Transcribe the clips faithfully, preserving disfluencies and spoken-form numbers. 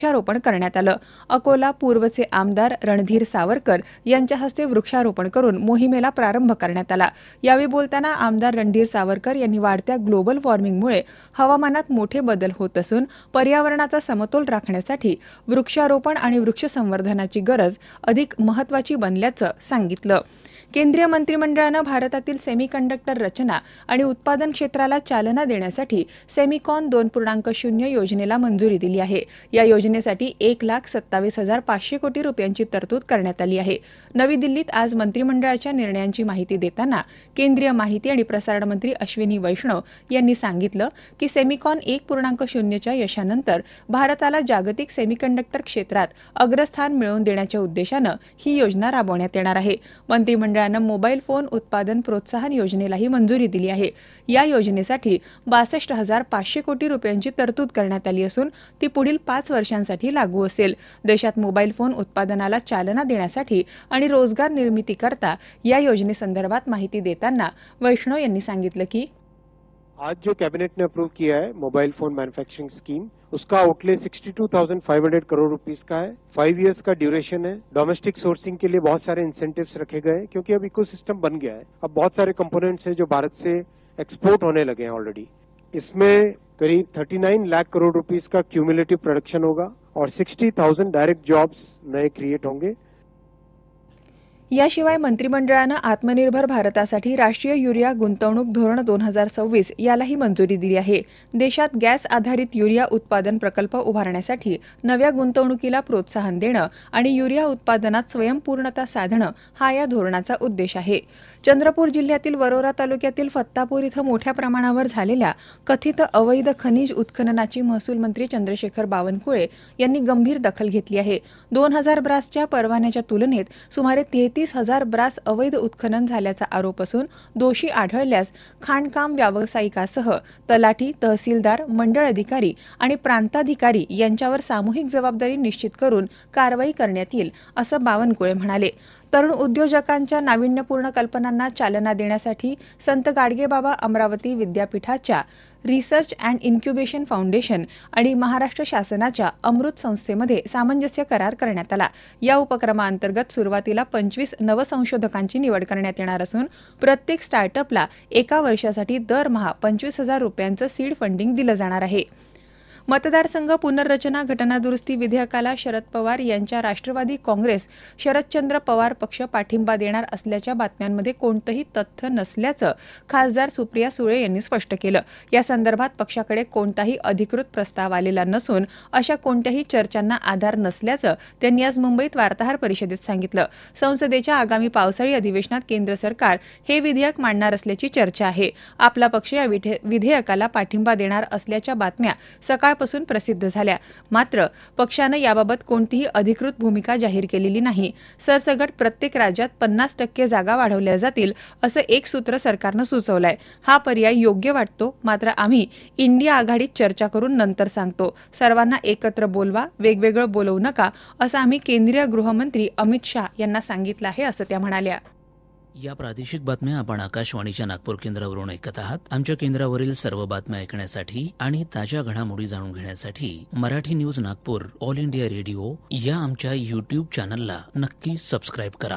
वृक्षारोपण करण्यात आलं। अकोला पूर्वचे आमदार रणधीर सावरकर यांच्या हस्ते वृक्षारोपण करून मोहिमेला प्रारंभ करण्यात आला। यावेळी बोलताना आमदार रणधीर सावरकर यांनी वाढत्या ग्लोबल वॉर्मिंगमुळे हवामानात मोठे बदल होत असून पर्यावरणाचा समतोल राखण्यासाठी वृक्षारोपण आणि वृक्ष संवर्धनाची गरज अधिक महत्त्वाची बनल्याचं सांगितलं। केंद्रीय मंत्रिमंडळानं भारतातील सेमीकंडक्टर रचना आणि उत्पादन क्षेत्राला चालना देण्यासाठी सेमिकॉन दोन पूर्णांक शून्य योजनेला मंजुरी दिली आहे। या योजनेसाठी एक लाख सत्तावीस हजार पाचशे कोटी रुपयांची तरतूद करण्यात आली आहे। नवी दिल्लीत आज मंत्रिमंडळाच्या निर्णयांची माहिती देताना केंद्रीय माहिती आणि प्रसारण मंत्री अश्विनी वैष्णव यांनी सांगितलं की सेमिकॉन एक पूर्णांक शून्यच्या यशानंतर भारताला जागतिक सेमीकंडक्टर क्षेत्रात अग्रस्थान मिळवून देण्याच्या उद्देशानं ही योजना राबवण्यात येणार आहे। मंत्रिमंडळ मोबाईल फोन उत्पादन प्रोत्साहन योजनेलाही मंजुरी दिली आहे। या योजनेसाठी बासष्ट हजार पाचशे कोटी रुपयांची तरतूद करण्यात आली असून ती पुढील पाच वर्षांसाठी लागू असेल। देशात मोबाईल फोन उत्पादनाला चालना देण्यासाठी आणि रोजगार निर्मितीकरता या योजनेसंदर्भात माहिती देताना वैष्णव यांनी सांगितलं की आज जो कैबिनेट ने अप्रूव किया है मोबाइल फोन मैन्युफैक्चरिंग स्कीम, उसका आउटले बासठ हज़ार पाँच सौ करोड़ रुपीस का है। फाइव इयर्स का ड्यूरेशन है। डोमेस्टिक सोर्सिंग के लिए बहुत सारे इंसेंटिव्स रखे गए हैं क्योंकि अब इकोसिस्टम बन गया है। अब बहुत सारे कंपोनेंट्स हैं जो भारत से एक्सपोर्ट होने लगे हैं ऑलरेडी। इसमें करीब उनतालीस लाख करोड़ रुपीस का क्यूमुलेटिव प्रोडक्शन होगा और साठ हज़ार डायरेक्ट जॉब्स नए क्रिएट होंगे। याशिवाय मंत्रिमंडळानं आत्मनिर्भर भारतासाठी राष्ट्रीय युरिया गुंतवणूक धोरण दोन हजार सव्वीस यालाही मंजुरी दिली आहे। देशात गॅस आधारित युरिया उत्पादन प्रकल्प उभारण्यासाठी नव्या गुंतवणुकीला प्रोत्साहन देणं आणि युरिया उत्पादनात स्वयंपूर्णता साधणं हा या धोरणाचा उद्देश आहे। चंद्रपूर जिल्ह्यातील वरोरा तालुक्यातील फत्तापूर इथं मोठ्या प्रमाणावर झालेल्या कथित अवैध खनिज उत्खननाची महसूल मंत्री चंद्रशेखर बावनकुळे यांनी गंभीर दखल घेतली आहे। दोन हजार ब्रासच्या परवान्याच्या तुलनेत सुमारे तेहतीस हजार ब्रास अवैध उत्खनन झाल्याचा आरोप असून दोषी आढळल्यास खाणकाम व्यावसायिकासह तलाठी, तहसीलदार, मंडळ अधिकारी आणि प्रांताधिकारी यांच्यावर सामूहिक जबाबदारी निश्चित करून कारवाई करण्यात येईल असं बावनकुळे म्हणाले। तरुण उद्योजकांच्या नाविन्यपूर्ण कल्पनांना चालना देण्यासाठी संत गाडगेबाबा अमरावती विद्यापीठाच्या रिसर्च अँड इन्क्युबेशन फाउंडेशन आणि महाराष्ट्र शासनाच्या अमृत संस्थेमध्ये सामंजस्य करार करण्यात आला। या उपक्रमाअंतर्गत सुरुवातीला पंचवीस नवसंशोधकांची निवड करण्यात येणार असून प्रत्येक स्टार्टअपला एका वर्षासाठी दरमहा पंचवीस हजार रुपयांचं सीड फंडिंग दिलं जाणार आहे। मतदारसंघ पुनर्रचना घटनादुरुस्ती विधेयकाला शरद पवार यांच्या राष्ट्रवादी काँग्रेस शरदचंद्र पवार पक्ष पाठिंबा देणार असल्याच्या बातम्यांमध्ये कोणतंही तथ्य नसल्याचं खासदार सुप्रिया सुळे यांनी स्पष्ट केलं। या संदर्भात पक्षाकडे कोणताही अधिकृत प्रस्ताव आलेला नसून अशा कोणत्याही चर्चांना आधार नसल्याचं त्यांनी आज मुंबईत वार्ताहर परिषदेत सांगितलं। संसदेच्या आगामी पावसाळी अधिवेशनात केंद्र सरकार हे विधेयक मांडणार असल्याची चर्चा आहे। आपला पक्ष या विधेयकाला पाठिंबा देणार असल्याच्या बातम्या सकाळ पासून प्रसिद्ध झाल्या, मात्र पक्षानं याबाबत कोणतीही अधिकृत भूमिका जाहीर केलेली नाही। सरसगट प्रत्येक राज्यात पन्नास टक्के जागा वाढवल्या जातील असं एक सूत्र सरकारनं सुचवलंय। हा पर्याय योग्य वाटतो, मात्र आम्ही इंडिया आघाडीत चर्चा करून नंतर सांगतो। सर्वांना एकत्र बोलवा, वेगवेगळं बोलवू नका असं आम्ही केंद्रीय गृहमंत्री अमित शाह यांना सांगितलं आहे असं त्या म्हणाल्या। या प्रादेशिक बातम्या आपण आकाशवाणीच्या नागपूर केंद्रावरून ऐकत आहात। आमच्या केंद्रावरील सर्व बातम्या ऐकण्यासाठी आणि ताज्या घडामोडी जाणून घेण्यासाठी Marathi news Nagpur all India radio या आमच्या यूट्यूब चॅनलला नक्की सबस्क्राईब करा।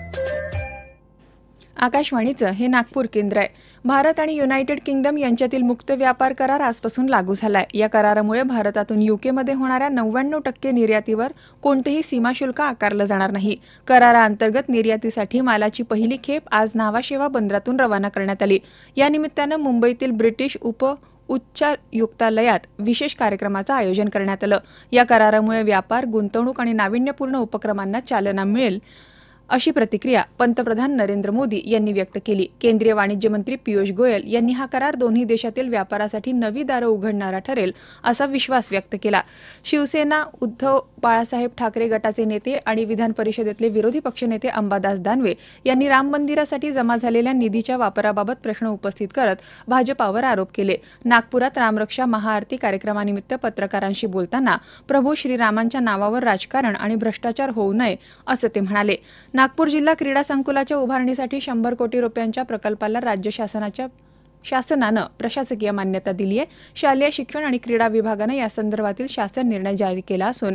आकाशवाणीचं हे नागपूर केंद्र आहे। भारत आणि युनायटेड किंगडम यांच्यातील मुक्त व्यापार करार आजपासून लागू झालाय। या करारामुळे भारतातून युकेमध्ये होणाऱ्या नव्याण्णव टक्के निर्यातीवर कोणतेही सीमाशुल्क आकारलं जाणार नाही। कराराअंतर्गत निर्यातीसाठी मालाची पहिली खेप आज नावाशेवा बंदरातून रवाना करण्यात आली। या निमित्तानं मुंबईतील ब्रिटिश उप उच्चायुक्तालयात विशेष कार्यक्रमाचं आयोजन करण्यात आलं। या करारामुळे व्यापार, गुंतवणूक आणि नाविन्यपूर्ण उपक्रमांना चालना मिळेल अशी प्रतिक्रिया पंतप्रधान नरेंद्र मोदी यांनी व्यक्त केली। केंद्रीय वाणिज्य मंत्री पियुष गोयल यांनी हा करार दोन्ही देशातील व्यापारासाठी नवी दारं उघडणारा ठरेल असा विश्वास व्यक्त केला। शिवसेना, उद्धव बाळासाहेब ठाकरे गटाचे नेते आणि विधान परिषदेतले विरोधी पक्षनेते अंबादास दानवे यांनी राम मंदिरासाठी जमा झालेल्या निधीच्या वापराबाबत प्रश्न उपस्थित करत भाजपावर आरोप केले। नागपुरात रामरक्षा महाआरती कार्यक्रमानिमित्त पत्रकारांशी बोलताना प्रभू श्रीरामांच्या नावावर राजकारण आणि भ्रष्टाचार होऊ नये असं ते म्हणाले। नागपूर जिल्हा क्रीडा संकुलाच्या उभारणीसाठी शंभर कोटी रुपयांच्या प्रकल्पाला राज्य शासनाच्या शासनानं प्रशासकीय मान्यता दिली आहे. शालेय शिक्षण आणि क्रीडा विभागानं या संदर्भातील शासन निर्णय जारी केला असून